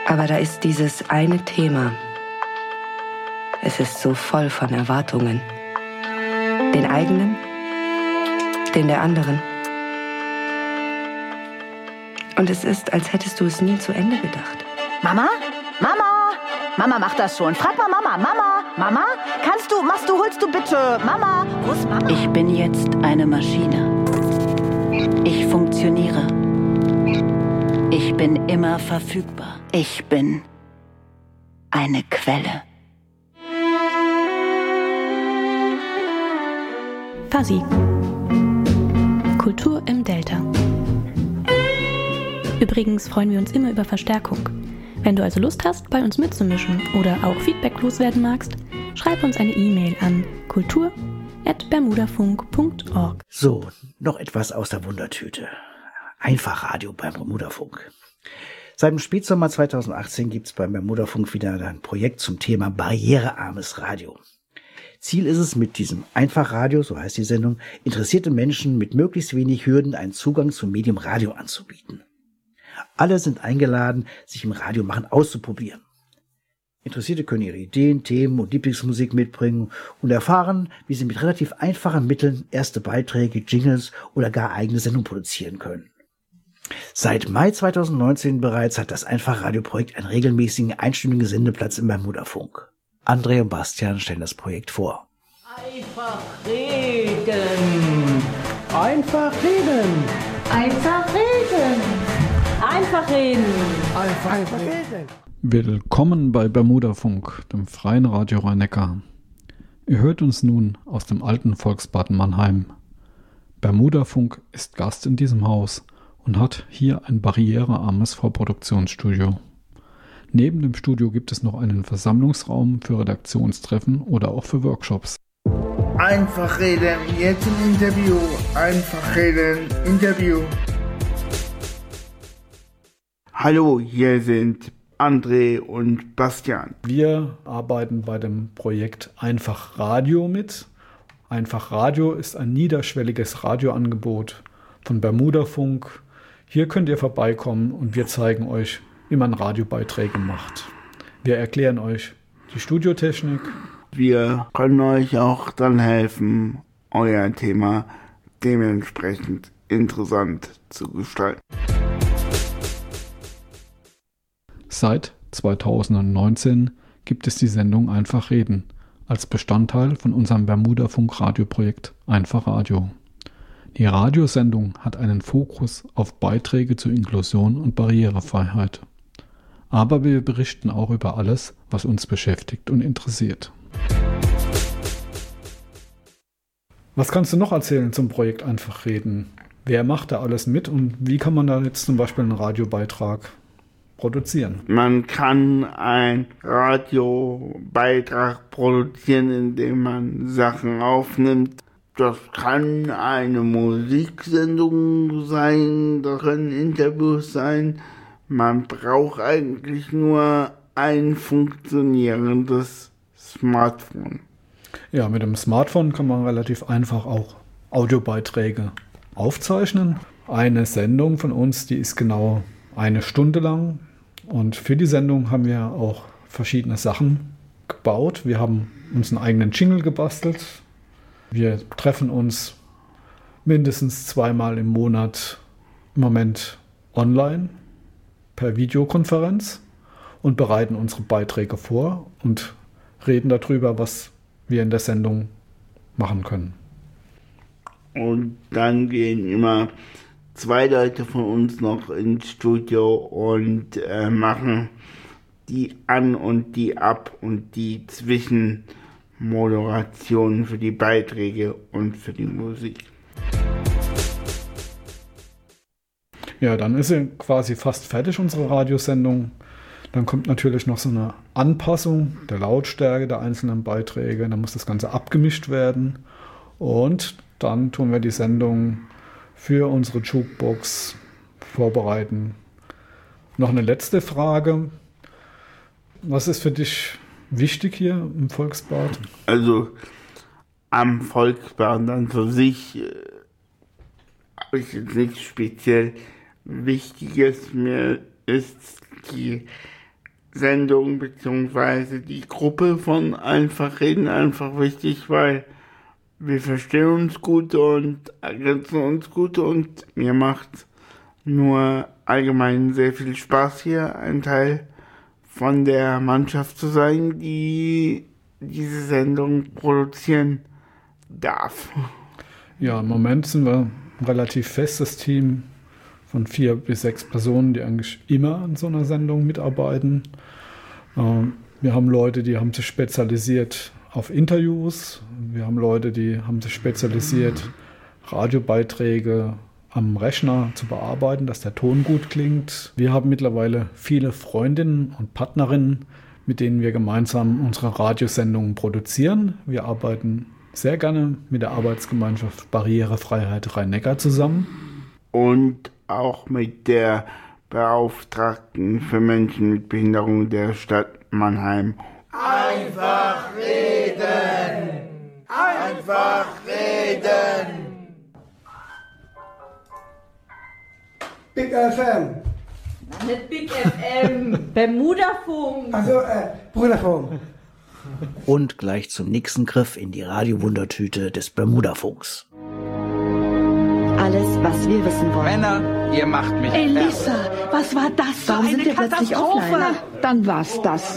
Aber da ist dieses eine Thema. Es ist so voll von Erwartungen. Den eigenen, den der anderen. Und es ist, als hättest du es nie zu Ende gedacht. Mama? Mama? Mama macht das schon. Frag mal Mama. Mama? Mama? Holst du bitte? Mama? Wo ist Mama? Ich bin jetzt eine Maschine. Ich funktioniere. Ich bin immer verfügbar. Ich bin eine Quelle. Fuzzy. Kultur im Delta. Übrigens freuen wir uns immer über Verstärkung. Wenn du also Lust hast, bei uns mitzumischen oder auch Feedback loswerden magst, schreib uns eine E-Mail an kultur@bermudafunk.org. So, noch etwas aus der Wundertüte. Einfachradio beim Bermudafunk. Seit dem Spätsommer 2018 gibt es beim Bermudafunk wieder ein Projekt zum Thema barrierearmes Radio. Ziel ist es, mit diesem Einfachradio, so heißt die Sendung, interessierte Menschen mit möglichst wenig Hürden einen Zugang zum Medium Radio anzubieten. Alle sind eingeladen, sich im Radiomachen auszuprobieren. Interessierte können ihre Ideen, Themen und Lieblingsmusik mitbringen und erfahren, wie sie mit relativ einfachen Mitteln erste Beiträge, Jingles oder gar eigene Sendungen produzieren können. Seit Mai 2019 bereits hat das Einfachradio-Projekt einen regelmäßigen einstündigen Sendeplatz im Bermudafunk. André und Bastian stellen das Projekt vor. Einfach reden. Einfach reden. Einfach reden. Einfach reden. Einfach reden. Willkommen bei Bermudafunk, dem freien Radio Rhein-Neckar. Ihr hört uns nun aus dem alten Volksbad Mannheim. Bermudafunk ist Gast in diesem Haus und hat hier ein barrierearmes Vorproduktionsstudio. Neben dem Studio gibt es noch einen Versammlungsraum für Redaktionstreffen oder auch für Workshops. Einfach reden, jetzt im Interview. Einfach reden, Interview. Hallo, hier sind André und Bastian. Wir arbeiten bei dem Projekt Einfach Radio mit. Einfach Radio ist ein niederschwelliges Radioangebot von Bermudafunk. Hier könnt ihr vorbeikommen und wir zeigen euch, wie man Radiobeiträge macht. Wir erklären euch die Studiotechnik. Wir können euch auch dann helfen, euer Thema dementsprechend interessant zu gestalten. Seit 2019 gibt es die Sendung Einfach Reden als Bestandteil von unserem Bermudafunk-Radioprojekt Einfach Radio. Die Radiosendung hat einen Fokus auf Beiträge zur Inklusion und Barrierefreiheit. Aber wir berichten auch über alles, was uns beschäftigt und interessiert. Was kannst du noch erzählen zum Projekt Einfach Reden? Wer macht da alles mit und wie kann man da jetzt zum Beispiel einen Radiobeitrag produzieren? Man kann einen Radiobeitrag produzieren, indem man Sachen aufnimmt. Das kann eine Musiksendung sein, das können Interviews sein. Man braucht eigentlich nur ein funktionierendes Smartphone. Ja, mit dem Smartphone kann man relativ einfach auch Audiobeiträge aufzeichnen. Eine Sendung von uns, die ist genau 1 Stunde lang. Und für die Sendung haben wir auch verschiedene Sachen gebaut. Wir haben uns einen eigenen Jingle gebastelt. Wir treffen uns mindestens 2-mal im Monat im Moment online per Videokonferenz und bereiten unsere Beiträge vor und reden darüber, was wir in der Sendung machen können. Und dann gehen immer 2 Leute von uns noch ins Studio und machen die An- und die Ab- und die Zwischenmoderationen für die Beiträge und für die Musik. Ja, dann ist sie quasi fast fertig, unsere Radiosendung. Dann kommt natürlich noch so eine Anpassung der Lautstärke der einzelnen Beiträge. Dann muss das Ganze abgemischt werden. Und dann tun wir die Sendung für unsere Jukebox vorbereiten. Noch eine letzte Frage. Was ist für dich wichtig hier im Volksbad? Also am Volksbad an für sich habe ich jetzt nichts speziell Wichtiges. Mir ist die Sendung bzw. die Gruppe von Einfach Reden einfach wichtig, weil wir verstehen uns gut und ergänzen uns gut und mir macht nur allgemein sehr viel Spaß hier, ein Teil von der Mannschaft zu sein, die diese Sendung produzieren darf. Ja, im Moment sind wir ein relativ festes Team von 4 bis 6 Personen, die eigentlich immer an so einer Sendung mitarbeiten. Wir haben Leute, die haben sich spezialisiert auf Interviews. Wir haben Leute, die haben sich spezialisiert, Radiobeiträge am Rechner zu bearbeiten, dass der Ton gut klingt. Wir haben mittlerweile viele Freundinnen und Partnerinnen, mit denen wir gemeinsam unsere Radiosendungen produzieren. Wir arbeiten sehr gerne mit der Arbeitsgemeinschaft Barrierefreiheit Rhein-Neckar zusammen. Und auch mit der Beauftragten für Menschen mit Behinderung der Stadt Mannheim. Einfach reden! Einfach reden! Big FM. Nicht Big FM, Bermudafunk. Also, Brüderfunk. Und gleich zum nächsten Griff in die Radiowundertüte des Bermudafunks. Alles, was wir wissen wollen. Männer, ihr macht mich Elisa, was war das? Warum sind wir plötzlich offline? Dann war's das.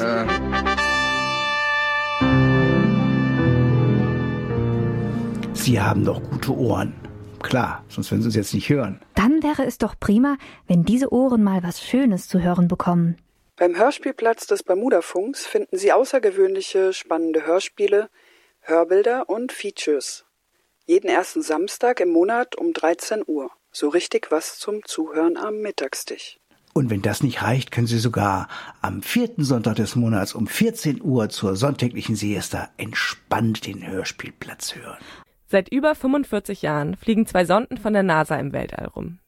Sie haben doch gute Ohren. Klar, sonst würden Sie uns jetzt nicht hören. Dann wäre es doch prima, wenn diese Ohren mal was Schönes zu hören bekommen. Beim Hörspielplatz des Bermudafunks finden Sie außergewöhnliche, spannende Hörspiele, Hörbilder und Features. Jeden ersten Samstag im Monat um 13 Uhr. So richtig was zum Zuhören am Mittagstisch. Und wenn das nicht reicht, können Sie sogar am 4. Sonntag des Monats um 14 Uhr zur sonntäglichen Siesta entspannt den Hörspielplatz hören. Seit über 45 Jahren fliegen 2 Sonden von der NASA im Weltall rum.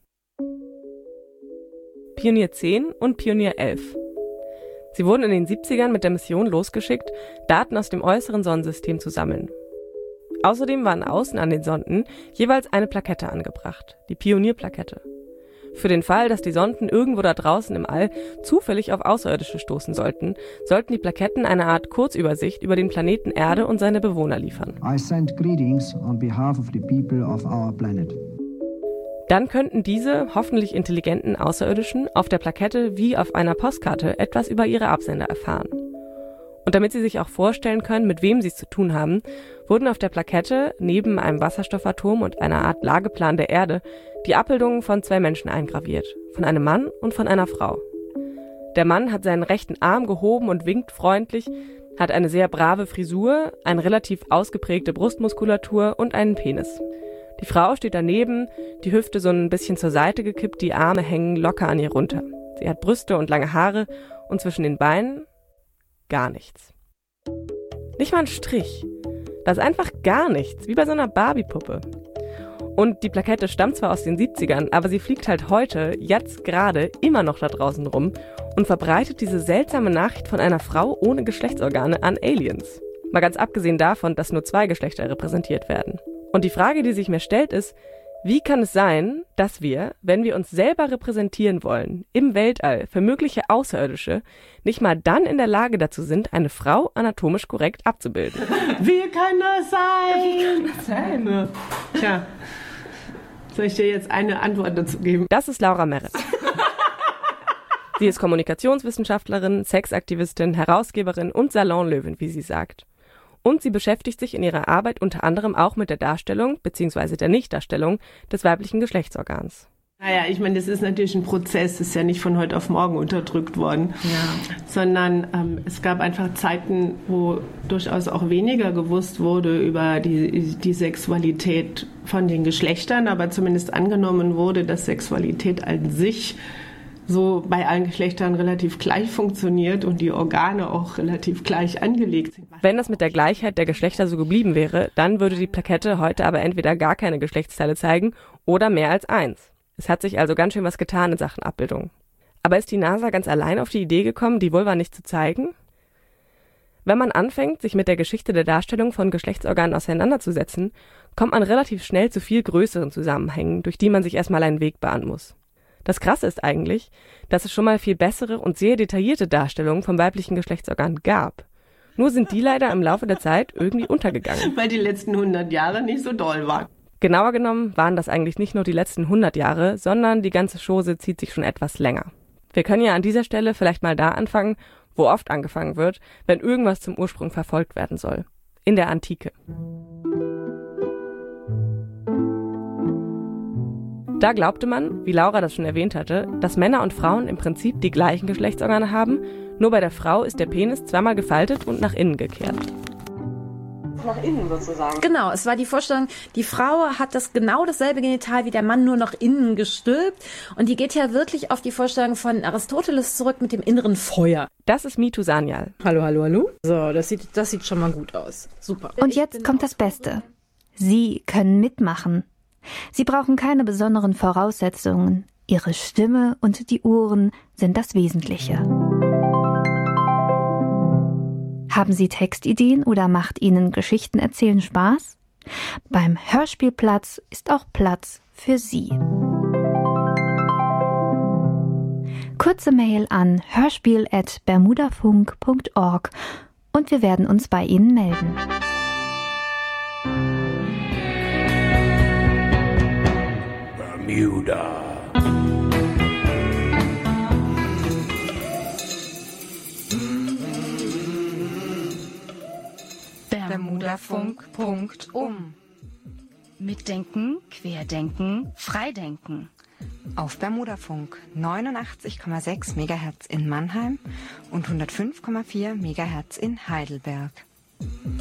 Pionier 10 und Pionier 11. Sie wurden in den 70ern mit der Mission losgeschickt, Daten aus dem äußeren Sonnensystem zu sammeln. Außerdem waren außen an den Sonden jeweils eine Plakette angebracht, die Pionierplakette. Für den Fall, dass die Sonden irgendwo da draußen im All zufällig auf Außerirdische stoßen sollten die Plaketten eine Art Kurzübersicht über den Planeten Erde und seine Bewohner liefern. I send greetings on behalf of the people of our planet. Dann könnten diese hoffentlich intelligenten Außerirdischen auf der Plakette wie auf einer Postkarte etwas über ihre Absender erfahren. Und damit sie sich auch vorstellen können, mit wem sie es zu tun haben, wurden auf der Plakette neben einem Wasserstoffatom und einer Art Lageplan der Erde die Abbildungen von 2 Menschen eingraviert, von einem Mann und von einer Frau. Der Mann hat seinen rechten Arm gehoben und winkt freundlich, hat eine sehr brave Frisur, eine relativ ausgeprägte Brustmuskulatur und einen Penis. Die Frau steht daneben, die Hüfte so ein bisschen zur Seite gekippt, die Arme hängen locker an ihr runter. Sie hat Brüste und lange Haare und zwischen den Beinen gar nichts. Nicht mal ein Strich. Das ist einfach gar nichts, wie bei so einer Barbie-Puppe. Und die Plakette stammt zwar aus den 70ern, aber sie fliegt halt heute, jetzt gerade, immer noch da draußen rum und verbreitet diese seltsame Nachricht von einer Frau ohne Geschlechtsorgane an Aliens. Mal ganz abgesehen davon, dass nur 2 Geschlechter repräsentiert werden. Und die Frage, die sich mir stellt, ist, wie kann es sein, dass wir, wenn wir uns selber repräsentieren wollen, im Weltall für mögliche Außerirdische, nicht mal dann in der Lage dazu sind, eine Frau anatomisch korrekt abzubilden? Wie kann das sein? Tja, soll ich dir jetzt eine Antwort dazu geben? Das ist Laura Merritt. Sie ist Kommunikationswissenschaftlerin, Sexaktivistin, Herausgeberin und Salonlöwin, wie sie sagt. Und sie beschäftigt sich in ihrer Arbeit unter anderem auch mit der Darstellung bzw. der Nichtdarstellung des weiblichen Geschlechtsorgans. Naja, ich meine, das ist natürlich ein Prozess, ist ja nicht von heute auf morgen unterdrückt worden, sondern es gab einfach Zeiten, wo durchaus auch weniger gewusst wurde über die Sexualität von den Geschlechtern, aber zumindest angenommen wurde, dass Sexualität an sich so bei allen Geschlechtern relativ gleich funktioniert und die Organe auch relativ gleich angelegt sind. Wenn das mit der Gleichheit der Geschlechter so geblieben wäre, dann würde die Plakette heute aber entweder gar keine Geschlechtsteile zeigen oder mehr als 1. Es hat sich also ganz schön was getan in Sachen Abbildung. Aber ist die NASA ganz allein auf die Idee gekommen, die Vulva nicht zu zeigen? Wenn man anfängt, sich mit der Geschichte der Darstellung von Geschlechtsorganen auseinanderzusetzen, kommt man relativ schnell zu viel größeren Zusammenhängen, durch die man sich erstmal einen Weg bahnen muss. Das Krasse ist eigentlich, dass es schon mal viel bessere und sehr detaillierte Darstellungen vom weiblichen Geschlechtsorgan gab. Nur sind die leider im Laufe der Zeit irgendwie untergegangen. Weil die letzten 100 Jahre nicht so doll waren. Genauer genommen waren das eigentlich nicht nur die letzten 100 Jahre, sondern die ganze Chose zieht sich schon etwas länger. Wir können ja an dieser Stelle vielleicht mal da anfangen, wo oft angefangen wird, wenn irgendwas zum Ursprung verfolgt werden soll. In der Antike. Da glaubte man, wie Laura das schon erwähnt hatte, dass Männer und Frauen im Prinzip die gleichen Geschlechtsorgane haben, nur bei der Frau ist der Penis zweimal gefaltet und nach innen gekehrt. Nach innen sozusagen. Genau, es war die Vorstellung, die Frau hat genau dasselbe Genital wie der Mann, nur nach innen gestülpt. Und die geht ja wirklich auf die Vorstellung von Aristoteles zurück mit dem inneren Feuer. Das ist Mitu Sanyal. Hallo, hallo, hallo. So, das sieht schon mal gut aus. Super. Und jetzt kommt das Beste. Sie können mitmachen. Sie brauchen keine besonderen Voraussetzungen. Ihre Stimme und die Ohren sind das Wesentliche. Haben Sie Textideen oder macht Ihnen Geschichten erzählen Spaß? Beim Hörspielplatz ist auch Platz für Sie. Kurze Mail an hörspiel@bermudafunk.org und wir werden uns bei Ihnen melden. Bermuda. Bermudafunk.um. Mitdenken, querdenken, freidenken. Auf Bermudafunk 89,6 MHz in Mannheim und 105,4 MHz in Heidelberg.